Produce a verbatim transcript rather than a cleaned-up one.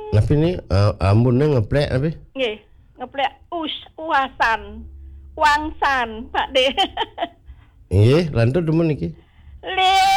Tapi ni uh, ambunnya ngeplek tapi. Nggih, ngeplek us uasan. Wangsan, Pak De. Iya, lantur demen iki.